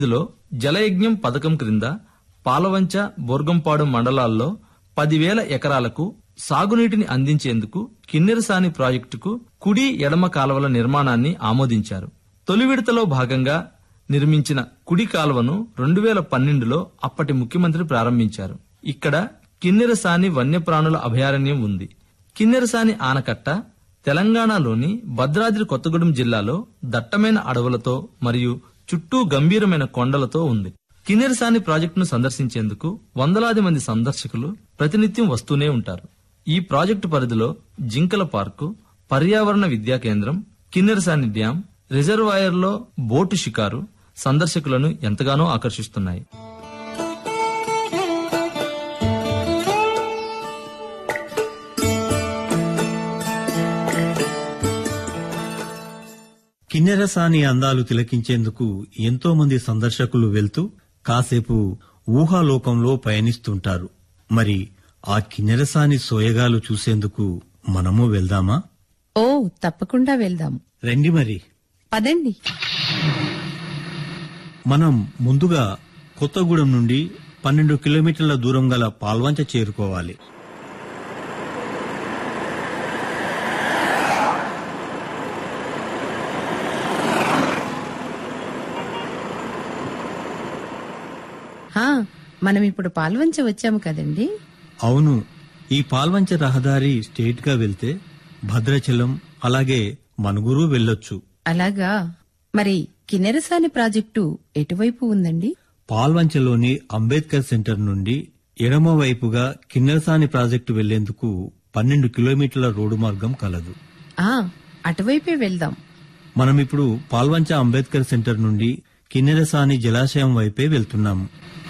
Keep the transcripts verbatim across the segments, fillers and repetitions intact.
ఇందులో జలయజ్ఞం పథకం క్రింద పాలవంచ, బోర్గంపాడు మండలాల్లో పదివేల ఎకరాలకు సాగునీటిని అందించేందుకు కిన్నెరసాని ప్రాజెక్టుకు కుడి ఎడమ కాలువల నిర్మాణాన్ని ఆమోదించారు. తొలి విడతలో భాగంగా నిర్మించిన కుడి కాలువను రెండు వేల పన్నెండులో అప్పటి ముఖ్యమంత్రి ప్రారంభించారు. ఇక్కడ కిన్నెరసాని వన్యప్రాణుల అభయారణ్యం ఉంది. కిన్నెరసాని ఆనకట్ట తెలంగాణలోని భద్రాద్రి కొత్తగూడెం జిల్లాలో దట్టమైన అడవులతో మరియు చుట్టూ గంభీరమైన కొండలతో ఉంది. కిన్నెరసాని ప్రాజెక్టును సందర్శించేందుకు వందలాది మంది సందర్శకులు ప్రతినిత్యం వస్తూనే ఉంటారు. ఈ ప్రాజెక్టు పరిధిలో జింకల పార్కు, పర్యావరణ విద్యా కేంద్రం, కిన్నెరసాని డ్యాం, రిజర్వాయర్లో బోటు షికారు సందర్శకులను ఎంతగానో ఆకర్షిస్తున్నాయి. కిన్నెరసాని అందాలు తిలకించేందుకు ఎంతో మంది సందర్శకులు వెళ్తూ కాసేపు ఊహాలోకంలో పయనిస్తుంటారు. మరి ఆ కిన్నెరసాని సోయగాలు చూసేందుకు మనము వెళ్దామా? ఓ, తప్పకుండా వెళ్దాం. రండి మరి. పదండి. మనం ముందుగా కొత్తగూడెం నుండి పన్నెండు కిలోమీటర్ల దూరం గల పాల్వంచ చేరుకోవాలి. హా, మనం ఇప్పుడు పాల్వంచ వచ్చాము కదండి. అవును, ఈ పాల్వంచ రహదారి స్ట్రెయిట్ గా వెళ్తే భద్రాచలం అలాగే మనుగురు వెళ్ళొచ్చు. అలాగా. మరి కిన్నెరసాని ప్రాజెక్టు ఎటువైపు ఉందండి? పాల్వంచలోని అంబేద్కర్ సెంటర్ నుండి ఎడమ వైపుగా కిన్నెరసాని ప్రాజెక్టు వెళ్లేందుకు పన్నెండు కిలోమీటర్ల రోడ్డు మార్గం కలదు. ఆ, అటువైపే వెళ్దాం. మనమిప్పుడు పాల్వంచ అంబేద్కర్ సెంటర్ నుండి కిన్నెరసాని జలాశయం వైపే వెళ్తున్నాము.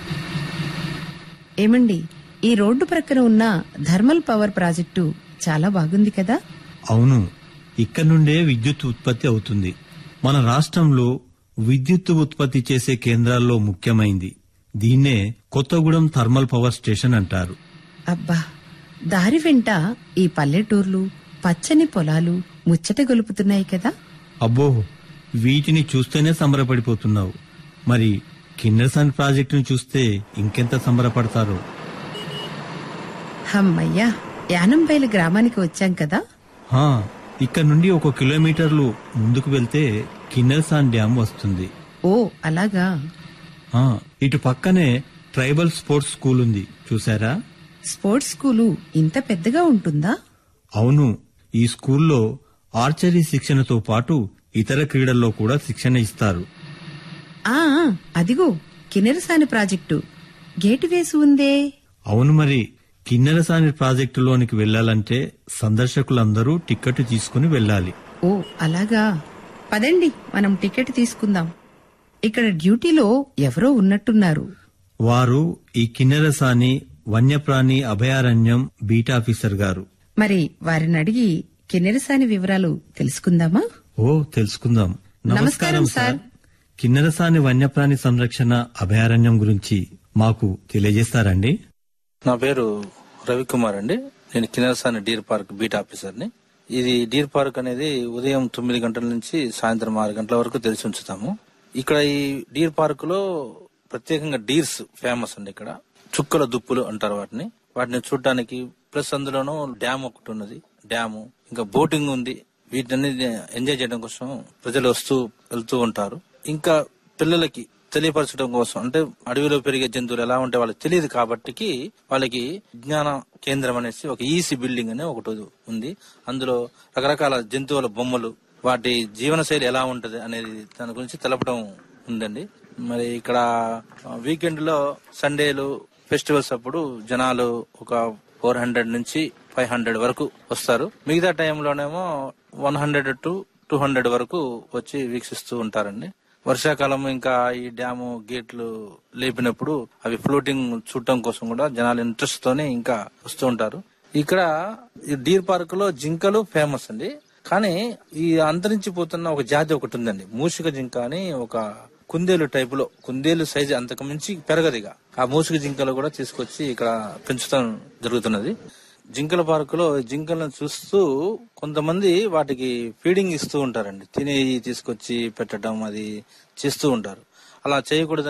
ఏమండి, ఈ రోడ్డు ప్రక్కన ఉన్న థర్మల్ పవర్ ప్రాజెక్టు చాలా బాగుంది కదా? అవును, ఇక్కడ నుండే విద్యుత్ ఉత్పత్తి అవుతుంది. మన రాష్ట్రంలో విద్యుత్ ఉత్పత్తి చేసే కేంద్రాల్లో ముఖ్యమైంది. దీన్నే కొత్తగూడెం థర్మల్ పవర్ స్టేషన్ అంటారు. అబ్బా, దారి వెంట ఈ పల్లెటూర్లు, పచ్చని పొలాలు ముచ్చట గొలుపుతున్నాయి కదా? అబ్బో, వీటిని చూస్తేనే సంబరపడిపోతున్నావు. మరి కిన్నెరసాని ప్రాజెక్టును చూస్తే ఇంకెంత సంబరపడతారో. హమ్మయ్యా, యానంబైలు గ్రామానికి వచ్చాం కదా. హా, ఇక్కడ నుండి ఒక కిలోమీటర్లు ముందుకు వెళ్తే కిన్నెరసాని డ్యాం వస్తుంది. ఓ, అలాగా. ఆ, ఇటు పక్కనే ట్రైబల్ స్పోర్ట్స్ స్కూల్ ఉంది, చూసారా? స్పోర్ట్స్ స్కూలు ఇంత పెద్దగా ఉంటుందా? అవును, ఈ స్కూల్లో ఆర్చరీ శిక్షణతో పాటు ఇతర క్రీడల్లో కూడా శిక్షణ ఇస్తారు. ఆ, అదిగో కిన్నెరసాని ప్రాజెక్టు గేటు వేసి ఉందే. అవును, మరి కిన్నెరసాని ప్రాజెక్టులోనికి వెళ్లాలంటే సందర్శకులందరూ టిక్కెట్ తీసుకుని వెళ్లాలి. ఓ, అలాగా. పదండి, మనం టికెట్ తీసుకుందాం. ఇక్కడ డ్యూటీలో ఎవరో ఉన్నట్టున్నారు. వారు ఈ కిన్నెరసాని వన్యప్రాణి అభయారణ్యం బీట్ ఆఫీసర్ గారు. మరి వారిని అడిగి కిన్నెరసాని వివరాలు తెలుసుకుందామా? ఓ, తెలుసుకుందాం. నమస్కారం సార్. కిన్నెరసాని వన్యప్రాణి సంరక్షణ అభయారణ్యం గురించి మాకు తెలియజేస్తారండి? నా పేరు రవికుమార్ అండి. నేను Kinnerasani deer park beat officer ని. ఇది డీర్ పార్క్ అనేది ఉదయం తొమ్మిది గంటల నుంచి సాయంత్రం ఆరు గంటల వరకు తెలిసి ఉంచుతాము. ఇక్కడ ఈ డీర్ పార్క్ లో ప్రత్యేకంగా డీర్స్ ఫేమస్ అండి. ఇక్కడ చుక్కల దుప్పులు అంటారు వాటిని. వాటిని చూడడానికి, ప్లస్ అందులోనూ డ్యామ్ ఒకటి ఉన్నది, డ్యాము ఇంకా బోటింగ్ ఉంది. వీటిని ఎంజాయ్ చేయడం కోసం ప్రజలు వస్తూ వెళ్తూ ఉంటారు. ఇంకా పిల్లలకి తెలియపరచడం కోసం, అంటే అడవిలో పెరిగే జంతువులు ఎలా ఉంటే వాళ్ళకి తెలియదు కాబట్టి వాళ్ళకి విజ్ఞాన కేంద్రం అనేసి ఒక ఈసీ బిల్డింగ్ అనే ఒకటి ఉంది. అందులో రకరకాల జంతువుల బొమ్మలు, వాటి జీవనశైలి ఎలా ఉంటది అనేది దాని గురించి తెలపడం ఉందండి. మరి ఇక్కడ వీకెండ్ లో సండేలు, ఫెస్టివల్స్ అప్పుడు జనాలు ఒక ఫోర్ హండ్రెడ్ నుంచి ఫైవ్ హండ్రెడ్ వరకు వస్తారు. మిగతా టైంలోనేమో one hundred to two hundred వరకు వచ్చి వీక్షిస్తూ ఉంటారండి. వర్షాకాలం ఇంకా ఈ డ్యాము గేట్లు లేపినప్పుడు అవి ఫ్లోటింగ్ చూడటం కోసం కూడా జనాలు ఇంట్రెస్ట్ తోనే ఇంకా వస్తూ ఉంటారు. ఇక్కడ ఈ డీర్ పార్క్ లో జింకలు ఫేమస్ అండి. కానీ ఈ అంతరించిపోతున్న ఒక జాతి ఒకటి ఉందండి, మూషిక జింక అని. ఒక కుందేలు టైప్ లో, కుందేలు సైజు అంతకు మించి పెరగదిగా. ఆ మూషిక జింకలు కూడా తీసుకొచ్చి ఇక్కడ పెంచడం జరుగుతున్నది. జింకల పార్క్ లో జింకలను చూస్తూ కొంతమంది వాటికి ఫీడింగ్ ఇస్తూ ఉంటారండి. తినేవి తీసుకొచ్చి పెట్టడం అది చేస్తూ ఉంటారు. అలా చేయకూడదు